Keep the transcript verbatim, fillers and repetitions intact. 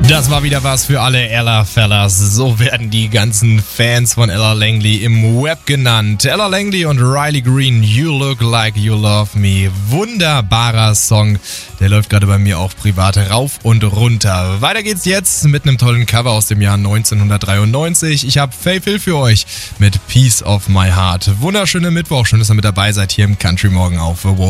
Das war wieder was für alle Ella Fellas. So werden die ganzen Fans von Ella Langley im Web genannt. Ella Langley und Riley Green, You Look Like You Love Me. Wunderbarer Song. Der läuft gerade bei mir auch privat rauf und runter. Weiter geht's jetzt mit einem tollen Cover aus dem Jahr neunzehnhundertdreiundneunzig. Ich habe Faith Hill für euch mit Piece of My Heart. Wunderschöner Mittwoch. Schön, dass ihr mit dabei seid hier im Country Morgen auf The Wall.